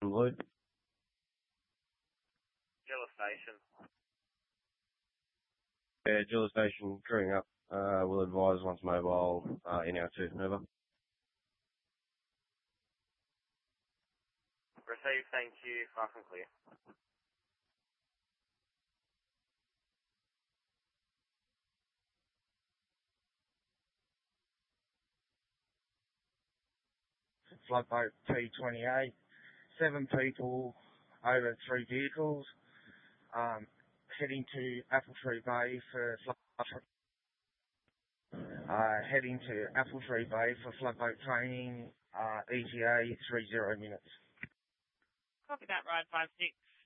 Station Blue. Gilla Station. Yeah, Gilla Station, crewing up. We'll advise once mobile in our two. Over. Received, thank you. Fast and clear. Floodboat P28, 7 people over 3 vehicles, heading to Appletree Bay for floodboat training, ETA 30 minutes. Copy that, Ride 56.